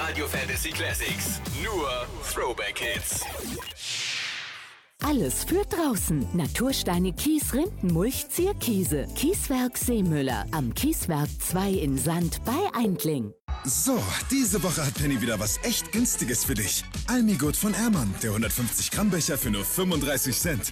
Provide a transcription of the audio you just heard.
Radio Fantasy Classics. Nur Throwback Hits. Alles für draußen. Natursteine, Kies, Rindenmulch, Zierkiese. Kieswerk Seemüller. Am Kieswerk 2 in Sand bei Eindling. So, diese Woche hat Penny wieder was echt Günstiges für dich. Almigut von Ermann, der 150 Gramm Becher für nur 35 Cent.